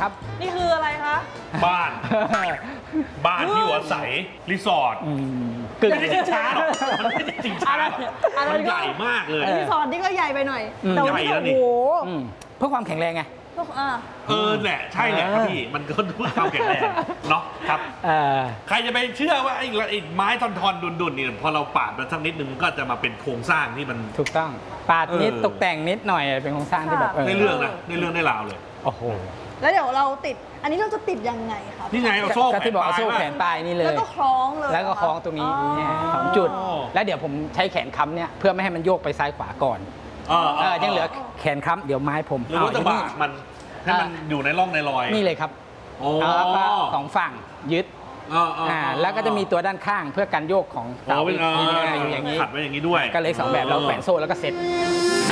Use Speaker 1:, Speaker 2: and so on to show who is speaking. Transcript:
Speaker 1: ครับ
Speaker 2: นี่คืออะไรคะ
Speaker 3: บ้านที่อยู่อาศัยรีสอร์ท
Speaker 1: กึ่ง
Speaker 3: ไม่ได้ช้าหรอกมันไม่ได้จริงช้าหรอกมันใหญ่มากเลย
Speaker 2: รีสอร์ทนี่ก็ใหญ่ไปหน่อย แต่วันนี้
Speaker 3: ใหญ่แล้วนี่
Speaker 2: โอ้โห
Speaker 1: เพื่อความแข็งแรงไง
Speaker 2: พวก
Speaker 3: แหละใช่แหละครับพี่มันก็เพื่อความแข็งแรงเนาะครับใครจะไปเชื่อว่าไอ้ไม้ทอนๆดุนๆนี่พอเราปาดมันสักนิดนึงมันก็จะมาเป็นโครงสร้างที่มัน
Speaker 1: ถูกต้องปาดนิดตกแต่งนิดหน่อยเป็นโครงสร้างที่แบบ
Speaker 3: ในเรื่องนะในเรื่องได้ราวเลย
Speaker 1: โอ้โห
Speaker 2: แล้วเดี๋ยวเราติด อันนี้เราจะติดยังไงครับ
Speaker 3: นี่ไงเอาโซ่
Speaker 1: ก็ที่บอกเอาโซ่แขนปลายนี่เลย
Speaker 2: แล้วก็คล้องเลย
Speaker 1: แล้วก็คล้องตรงนี้เนี่ย2 จุด แล้วเดี๋ยวผมใช้แขนค้ำเนี่ยเพื่อไม่ให้มันโยกไปซ้ายขวาก่อนยังเหลือแขนค้ำเดี๋ยวไม้ผม
Speaker 3: หรือว่าจะบากมันให้มันอยู่ในร่องในรอย
Speaker 1: นี่เลยครับแล้วก็2 ฝั่งยึดแล้วก็จะมีตัวด้านข้างเพื่อการโยกของเสาอยู่อย่างนี้
Speaker 3: ขัดไว้อย่างนี้ด้วย
Speaker 1: ก็เลย2 แบบเราแขวนโซ่แล้วก็เซ็ต